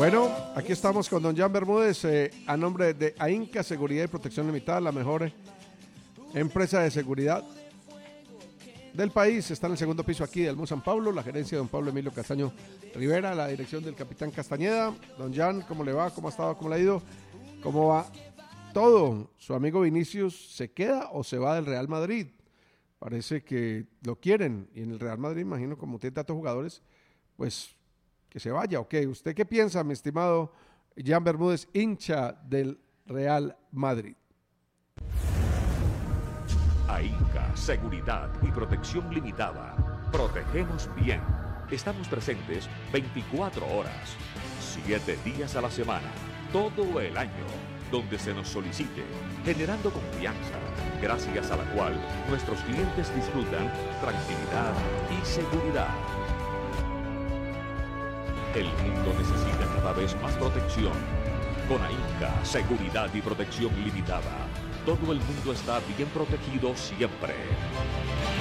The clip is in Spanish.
Bueno, aquí estamos con don Jan Bermúdez, a nombre de AINCA Seguridad y Protección Limitada, la mejor empresa de seguridad del país. Está en el segundo piso aquí del MU San Pablo, la gerencia de don Pablo Emilio Castaño Rivera, la dirección del capitán Castañeda. Don Jan, ¿cómo le va? ¿Cómo ha estado? ¿Cómo le ha ido? ¿Cómo va todo? ¿Su amigo Vinicius se queda o se va del Real Madrid? Parece que lo quieren, y en el Real Madrid, imagino, como tiene tantos jugadores, pues que se vaya, ¿ok? ¿Usted qué piensa, mi estimado Jan Bermúdez, hincha del Real Madrid? AINCA, Seguridad y Protección Limitada. Protegemos bien. Estamos presentes 24 horas, 7 días a la semana, todo el año, donde se nos solicite, generando confianza, gracias a la cual nuestros clientes disfrutan tranquilidad y seguridad. El mundo necesita cada vez más protección. Con AINCA, Seguridad y Protección Limitada, todo el mundo está bien protegido siempre.